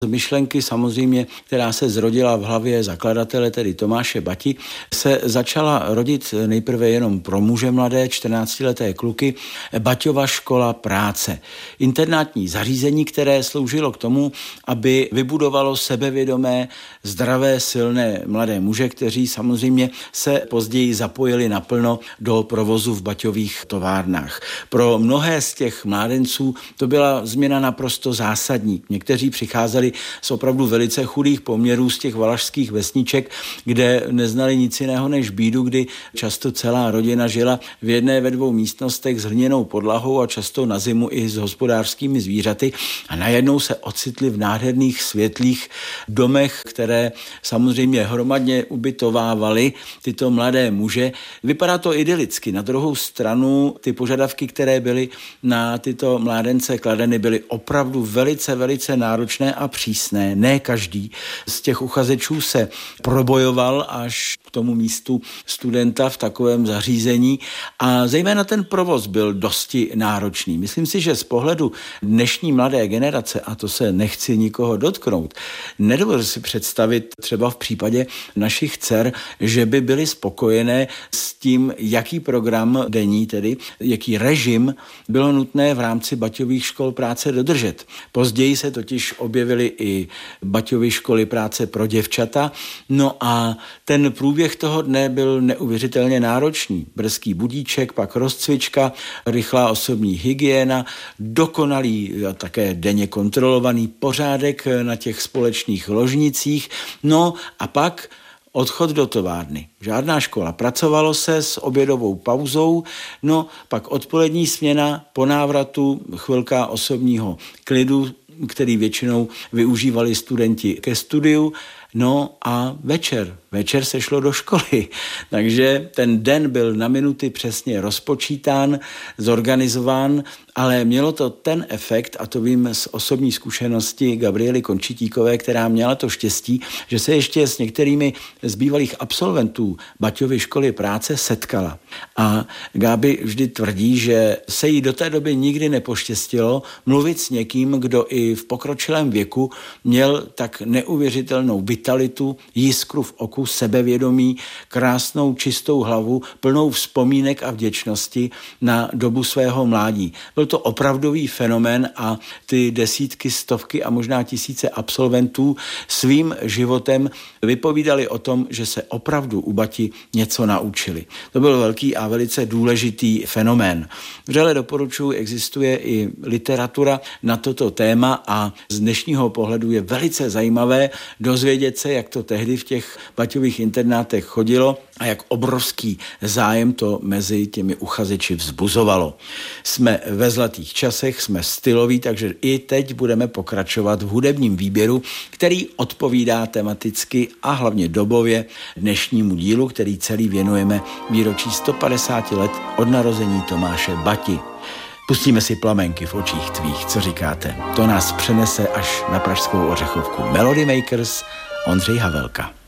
Z myšlenky samozřejmě, která se zrodila v hlavě zakladatele, tedy Tomáše Bati, se začala rodit nejprve jenom pro muže mladé, 14leté kluky, Baťova škola práce. Internátní zařízení, které sloužilo k tomu, aby vybudovalo sebevědomé, zdravé, silné mladé muže, kteří samozřejmě se později zapojili naplno do provozu v Baťových továrnách. Pro mnohé z těch mládenců to byla změna naprosto zásadní. Někteří přicházeli z opravdu velice chudých poměrů z těch valašských vesniček, kde neznali nic jiného než bídu, kdy často celá rodina žila v jedné ve dvou místnostech s hliněnou podlahou a často na zimu i s hospodářskými zvířaty a najednou se ocitli v nádherných světlých domech, které samozřejmě hromadně ubytovávaly tyto mladé muže. Vypadá to idylicky. Na druhou stranu ty požadavky, které byly na tyto mládence kladeny, byly opravdu velice, velice náročné a přísné. Ne každý z těch uchazečů se probojoval až k tomu místu studenta v takovém zařízení a zejména ten provoz byl dosti náročný. Myslím si, že z pohledu dnešní mladé generace, a to se nechci nikoho dotknout, nedovedu si představit třeba v případě našich dcer, že by byly spokojené s tím, jaký program denní, tedy jaký režim bylo nutné v rámci Baťových škol práce dodržet. Později se totiž objevily i Baťovy školy práce pro děvčata, no a ten průběh toho dne byl neuvěřitelně náročný. Brzký budíček, pak rozcvička, rychlá osobní hygiena, dokonalý a také denně kontrolovaný pořádek na těch společných ložnicích, no a pak odchod do továrny. Žádná škola. Pracovalo se s obědovou pauzou, no pak odpolední směna, po návratu chvilka osobního klidu, který většinou využívali studenti ke studiu, no a večer se šlo do školy. Takže ten den byl na minuty přesně rozpočítán, zorganizován, ale mělo to ten efekt, a to vím z osobní zkušenosti Gabriely Končitíkové, která měla to štěstí, že se ještě s některými z bývalých absolventů Baťovy školy práce setkala. A Gabi vždy tvrdí, že se jí do té doby nikdy nepoštěstilo mluvit s někým, kdo i v pokročilém věku měl tak neuvěřitelnou vitalitu, jiskru v oku, sebevědomí, krásnou čistou hlavu, plnou vzpomínek a vděčnosti na dobu svého mládí. Byl to opravdový fenomén a ty desítky, stovky a možná tisíce absolventů svým životem vypovídali o tom, že se opravdu u Bati něco naučili. To byl velký a velice důležitý fenomén. Vřele doporučuji, existuje i literatura na toto téma a z dnešního pohledu je velice zajímavé dozvědět se, jak to tehdy v těch Baťových internátech chodilo a jak obrovský zájem to mezi těmi uchazeči vzbuzovalo. Jsme ve zlatých časech, jsme styloví, takže i teď budeme pokračovat v hudebním výběru, který odpovídá tematicky a hlavně dobově dnešnímu dílu, který celý věnujeme výročí 150 let od narození Tomáše Bati. Pustíme si Plamenky v očích tvých, co říkáte? To nás přenese až na pražskou Ořechovku. Melody Makers, Ondřej Havelka.